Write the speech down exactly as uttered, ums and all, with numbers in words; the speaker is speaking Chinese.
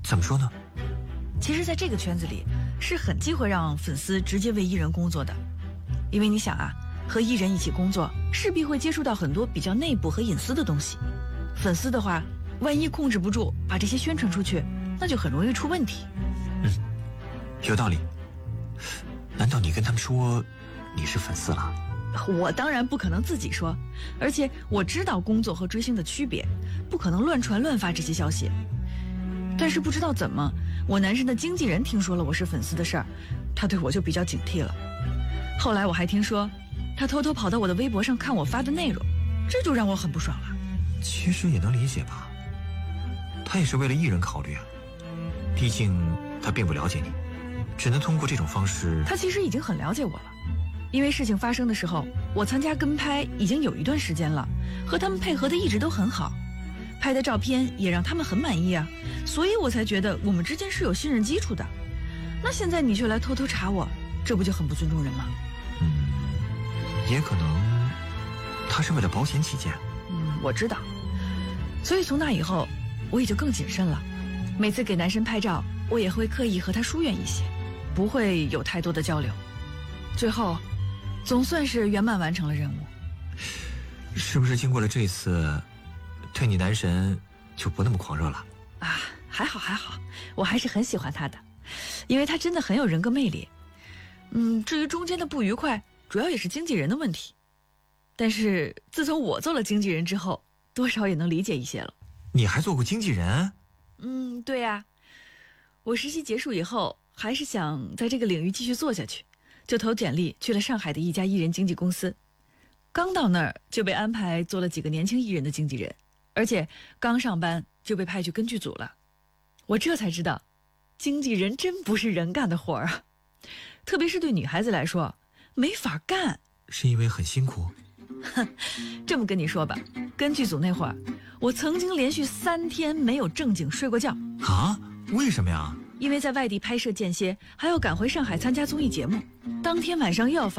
怎么说呢？ 其实在这个圈子里是很忌讳让粉丝直接为艺人工作的，因为你想啊，和艺人一起工作势必会接触到很多比较内部和隐私的东西，粉丝的话万一控制不住把这些宣传出去，那就很容易出问题。 嗯，有道理。难道你跟他们说你是粉丝了？ 我当然不可能自己说，而且我知道工作和追星的区别，不可能乱传乱发这些消息。但是不知道怎么，我男神的经纪人听说了我是粉丝的事儿，他对我就比较警惕了。后来我还听说他偷偷跑到我的微博上看我发的内容，这就让我很不爽了。 其实也能理解吧，他也是为了艺人考虑啊，毕竟他并不了解你，只能通过这种方式。 他其实已经很了解我了，因为事情发生的时候我参加跟拍已经有一段时间了，和他们配合的一直都很好，拍的照片也让他们很满意啊，所以我才觉得我们之间是有信任基础的。那现在你却来偷偷查我，这不就很不尊重人吗？ 嗯，也可能他是为了保险起见。 嗯，我知道。所以从那以后我也就更谨慎了，每次给男神拍照我也会刻意和他疏远一些，不会有太多的交流。最后总算是圆满完成了任务。 是不是经过了这次，对你男神就不那么狂热了啊？还好还好，我还是很喜欢他的，因为他真的很有人格魅力。嗯，至于中间的不愉快，主要也是经纪人的问题。但是自从我做了经纪人之后，多少也能理解一些了。 你还做过经纪人？ 嗯，对呀、啊。我实习结束以后，还是想在这个领域继续做下去，就投简历去了上海的一家艺人经纪公司。刚到那儿就被安排做了几个年轻艺人的经纪人，而且刚上班就被派去跟剧组了。我这才知道，经纪人真不是人干的活儿啊，特别是对女孩子来说，没法干。 是因为很辛苦？ 哼，这么跟你说吧，跟剧组那会儿，我曾经连续三天没有正经睡过觉。 啊？为什么呀？ 因为在外地拍摄间歇，还要赶回上海参加综艺节目，当天晚上又要发